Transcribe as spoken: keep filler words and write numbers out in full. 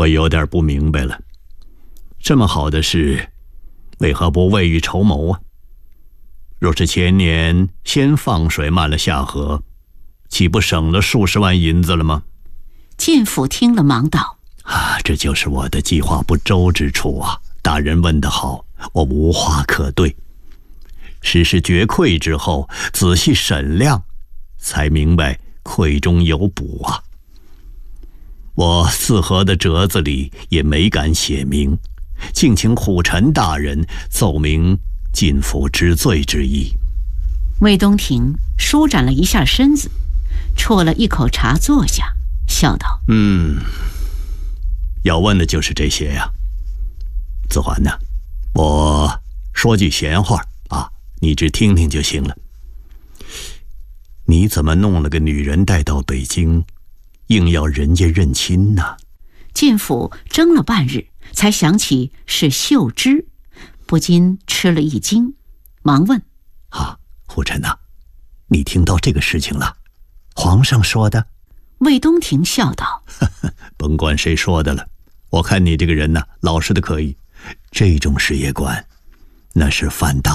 我有点不明白了，这么好的事，为何不未雨绸缪啊？若是前年先放水慢了下河，岂不省了数十万银子了吗？ 进府听了忙道： 啊，这就是我的计划不周之处啊！大人问得好，我无话可对。实是觉愧之后，仔细审量，才明白愧中有补啊。我四合的折子里也没敢写明，敬请虎臣大人奏明进府知罪之意。 魏东亭舒展了一下身子，啜了一口茶，坐下，笑道： 嗯，要问的就是这些呀。子桓呢，我说句闲话啊，你只听听就行了。你怎么弄了个女人带到北京，硬要人家认亲呢？ 进府怔了半日，才想起是秀芝，不禁吃了一惊，忙问： 啊，虎臣呐，你听到这个事情了？皇上说的？ 魏东亭笑道： 呵呵，甭管谁说的了，我看你这个人呐，老实的可以，这种事也管，那是犯大